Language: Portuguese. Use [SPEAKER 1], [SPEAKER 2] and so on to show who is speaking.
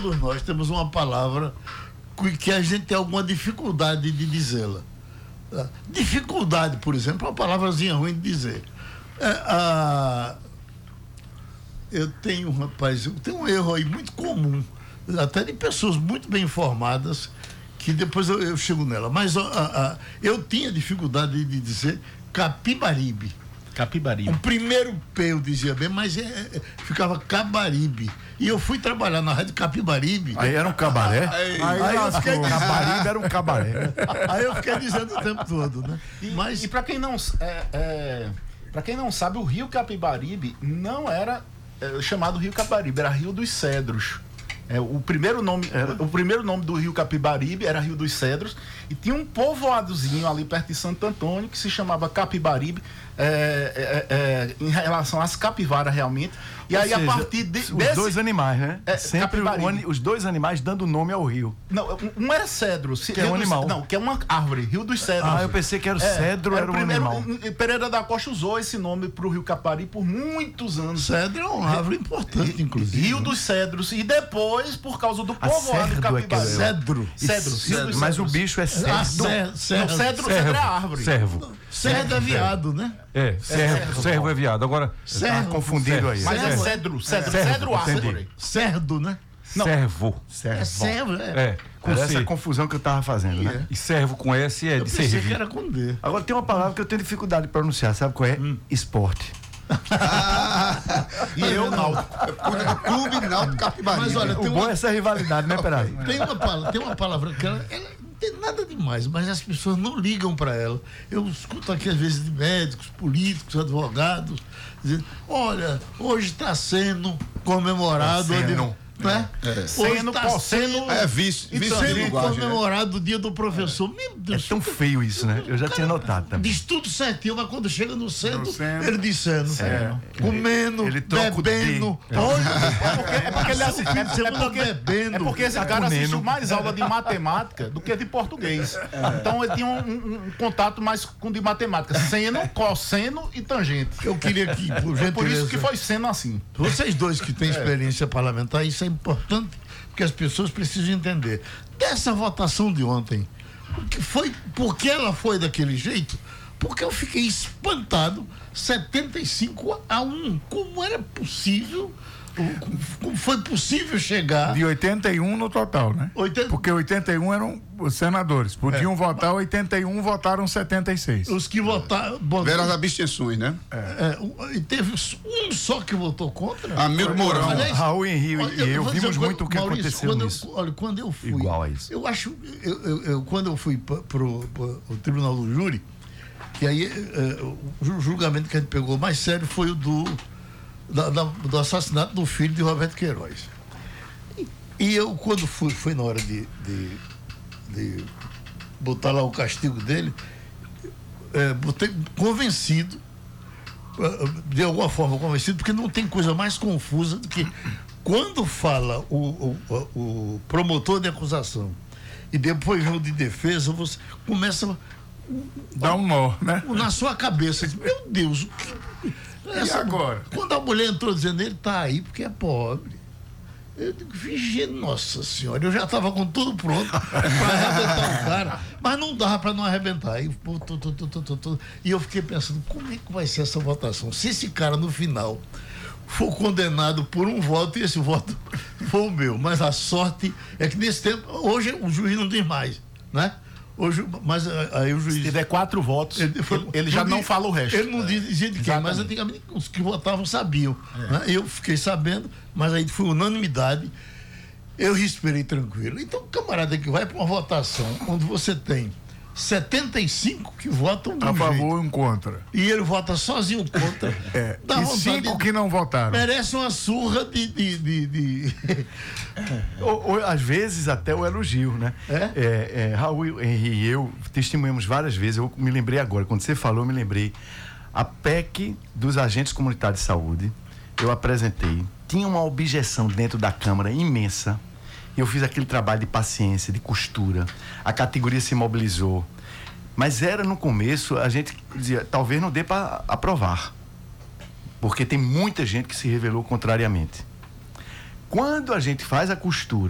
[SPEAKER 1] todos nós temos uma palavra que a gente tem alguma dificuldade de dizê-la. Dificuldade, por exemplo, é uma palavrazinha ruim de dizer. Eu tenho um erro aí muito comum, até de pessoas muito bem informadas, que depois eu chego nela. Mas eu tinha dificuldade de dizer Capibaribe. O primeiro P eu dizia bem, mas ficava Cabaribe. E eu fui trabalhar na Rádio Capibaribe.
[SPEAKER 2] Aí era um cabaré?
[SPEAKER 1] Aí eu fiquei dizendo,
[SPEAKER 2] Cabaribe era um cabaré.
[SPEAKER 1] Aí eu fiquei dizendo o tempo todo, né?
[SPEAKER 3] E para quem não sabe, o Rio Capibaribe não era chamado Rio Capibaribe, era Rio dos Cedros. O primeiro nome do Rio Capibaribe era Rio dos Cedros, e tinha um povoadozinho ali perto de Santo Antônio que se chamava Capibaribe, em relação às capivaras realmente. E aí,
[SPEAKER 2] seja,
[SPEAKER 3] a partir
[SPEAKER 2] os dois animais, né? Sempre os dois animais dando nome ao rio.
[SPEAKER 3] Não, um era cedro.
[SPEAKER 2] Que é um animal.
[SPEAKER 3] Não, que é uma árvore, Rio dos Cedros.
[SPEAKER 2] Eu pensei que era o cedro, era um animal.
[SPEAKER 3] Pereira da Costa usou esse nome pro Rio Capibaribe por muitos anos.
[SPEAKER 1] Cedro é uma árvore importante, inclusive.
[SPEAKER 3] Rio dos Cedros. E depois, por causa do povoado Capibaribe.
[SPEAKER 1] Cedro.
[SPEAKER 2] Mas o bicho é cerdo.
[SPEAKER 3] Cedro é a árvore.
[SPEAKER 1] Cerdo é viado, né?
[SPEAKER 4] Servo é viado. Agora,
[SPEAKER 2] você tá confundindo aí.
[SPEAKER 3] Mas é cedro árvore.
[SPEAKER 1] Cerdo, né?
[SPEAKER 4] Servo.
[SPEAKER 1] É servo,
[SPEAKER 2] Com essa confusão que eu tava fazendo, né?
[SPEAKER 4] E servo com S é
[SPEAKER 1] eu
[SPEAKER 4] de
[SPEAKER 1] pensei
[SPEAKER 4] servir.
[SPEAKER 1] que era com D.
[SPEAKER 2] Agora tem uma palavra que eu tenho dificuldade de pronunciar, sabe qual é? Esporte.
[SPEAKER 3] E eu, Náutico.
[SPEAKER 5] Do Clube Náutico Capibaribe.
[SPEAKER 1] Mas olha,
[SPEAKER 2] O bom é essa rivalidade, né, Perazzi?
[SPEAKER 1] tem uma palavra que ela não tem nada demais, mas as pessoas não ligam para ela. Eu escuto aqui às vezes de médicos, políticos, advogados, dizendo: olha, hoje está sendo comemorado. Né?
[SPEAKER 3] Sendo
[SPEAKER 1] comemorado o dia do professor. Meu Deus,
[SPEAKER 2] É tão feio isso, né? Eu já tinha notado também.
[SPEAKER 1] Diz tudo certinho, mas quando chega no centro, ele diz sendo. Comendo,
[SPEAKER 2] ele troca o
[SPEAKER 1] bebendo.
[SPEAKER 3] É porque esse cara assistiu mais aula de matemática do que de português. Então ele tinha um contato mais com de matemática. Seno, cosseno e tangente.
[SPEAKER 1] Eu queria que,
[SPEAKER 3] por isso que foi sendo assim.
[SPEAKER 1] Vocês dois que têm experiência parlamentar, isso é importante, porque as pessoas precisam entender. Dessa votação de ontem, por que ela foi daquele jeito? Porque eu fiquei espantado, 75-1. Como era possível? Como foi possível chegar?
[SPEAKER 6] De 81 no total, né? Porque 81 eram os senadores. Podiam votar 81, votaram 76.
[SPEAKER 1] Os que votaram.
[SPEAKER 5] Deram as abstenções, né?
[SPEAKER 1] E teve um só que votou contra?
[SPEAKER 5] Hamilton Mourão.
[SPEAKER 1] Aliás,
[SPEAKER 2] Raul Henrique e eu vimos muito o que
[SPEAKER 1] Maurício,
[SPEAKER 2] aconteceu nisso.
[SPEAKER 1] Quando eu fui.
[SPEAKER 2] Igual a isso.
[SPEAKER 1] Eu acho. Quando eu fui pro Tribunal do Júri, que aí o julgamento que a gente pegou mais sério foi o do assassinato do filho de Roberto Queiroz. E eu, quando foi na hora de botar lá o castigo dele, botei convencido, de alguma forma convencido, porque não tem coisa mais confusa do que quando fala o promotor de acusação e depois vem o de defesa, você começa
[SPEAKER 6] dá um nó, né?
[SPEAKER 1] Na sua cabeça. Meu Deus,
[SPEAKER 6] e agora?
[SPEAKER 1] Quando a mulher entrou dizendo, ele tá aí porque é pobre. Eu digo, vigia, nossa senhora, eu já estava com tudo pronto para arrebentar o cara, mas não dava para não arrebentar. E eu fiquei pensando, como é que vai ser essa votação? Se esse cara no final for condenado por um voto e esse voto for o meu, mas a sorte é que nesse tempo, hoje o juiz não diz mais, né? Hoje, mas aí o juiz.
[SPEAKER 3] Se tiver 4 votos, ele já não fala o resto.
[SPEAKER 1] Ele não dizia de quem, mas antigamente os que votavam sabiam. Né? Eu fiquei sabendo, mas aí foi unanimidade. Eu respirei tranquilo. Então, o camarada que vai para uma votação onde você tem 75 que votam
[SPEAKER 6] a favor e um contra.
[SPEAKER 1] E ele vota sozinho contra.
[SPEAKER 6] E 5 que não votaram.
[SPEAKER 1] Merece uma surra
[SPEAKER 2] ou, às vezes até o elogio, né? Raul Henrique e eu testemunhamos várias vezes. Eu me lembrei agora, quando você falou, eu me lembrei. A PEC dos agentes comunitários de saúde, eu apresentei. Tinha uma objeção dentro da Câmara imensa. Eu fiz aquele trabalho de paciência, de costura. A categoria se mobilizou. Mas era no começo, a gente dizia, talvez não dê para aprovar. Porque tem muita gente que se revelou contrariamente. Quando a gente faz a costura